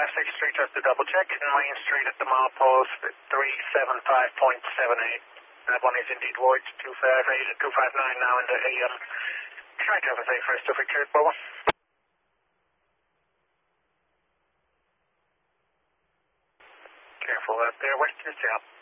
6th Street, just to double check. Main Street at the mall post, 375.78. That one is indeed void, 259 now in the AM. Try to have a safe rest of it, cleared, Boba. Careful out there, west to the south.